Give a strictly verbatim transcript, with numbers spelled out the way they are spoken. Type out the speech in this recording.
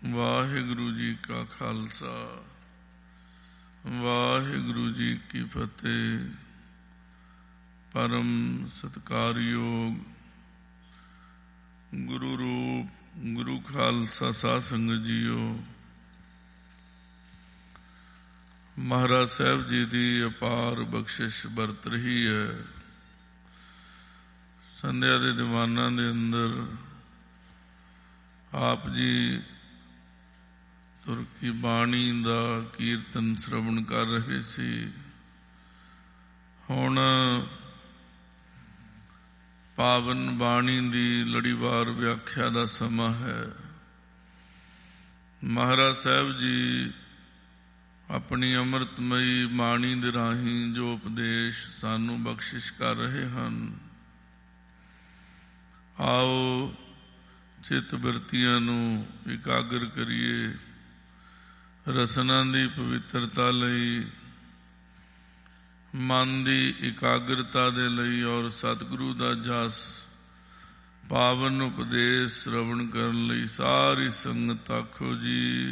ਵਾਹਿਗੁਰੂ ਜੀ ਕਾ ਖਾਲਸਾ, ਵਾਹਿਗੁਰੂ ਜੀ ਕੀ ਫਤਿਹ। ਪਰਮ ਸਤਿਕਾਰਯੋਗ ਗੁਰੂ ਰੂਪ ਗੁਰੂ ਖਾਲਸਾ ਸਾਧ ਸੰਗਤ ਜੀਓ, ਮਹਾਰਾਜ ਸਾਹਿਬ ਜੀ ਦੀ ਅਪਾਰ ਬਖਸ਼ਿਸ਼ ਵਰਤ ਰਹੀ ਹੈ। ਸੰਧਿਆ ਦੇ ਦੀਵਾਨਾਂ ਦੇ ਅੰਦਰ ਆਪ ਜੀ ਤੁਰ ਕੀ ਬਾਣੀ ਦਾ ਕੀਰਤਨ ਸ਼ਰਵਣ ਕਰ ਰਹੇ ਸੀ। ਹੁਣ ਪਾਵਨ ਬਾਣੀ ਦੀ ਲੜੀਵਾਰ ਵਿਆਖਿਆ ਦਾ ਸਮਾਂ ਹੈ। ਮਹਾਰਾਜ ਸਾਹਿਬ ਜੀ ਆਪਣੀ ਅੰਮ੍ਰਿਤਮਈ ਬਾਣੀ ਦੇ ਰਾਹੀਂ ਜੋ ਉਪਦੇਸ਼ ਸਾਨੂੰ ਬਖਸ਼ਿਸ਼ ਕਰ ਰਹੇ ਹਨ, ਆਓ ਚਿੱਤ ਬਿਰਤੀਆਂ ਨੂੰ ਇਕਾਗਰ ਕਰੀਏ। ਰਸਨਾ ਦੀ ਪਵਿੱਤਰਤਾ ਲਈ, ਮਨ ਦੀ ਇਕਾਗਰਤਾ ਦੇ ਲਈ ਔਰ ਸਤਿਗੁਰੂ ਦਾ ਜਸ ਪਾਵਨ ਉਪਦੇਸ਼ ਸ਼ਰਵਣ ਕਰਨ ਲਈ ਸਾਰੀ ਸੰਗਤ ਆਖੋ ਜੀ